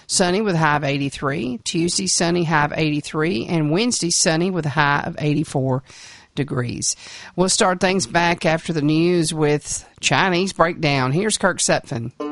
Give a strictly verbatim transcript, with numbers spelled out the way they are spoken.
sunny with a high of eighty-three. Tuesday, sunny, high of eighty-three. And Wednesday, sunny with a high of eighty-four degrees. We'll start things back after the news with Chinese Breakdown. Here's Kirk Sutphin.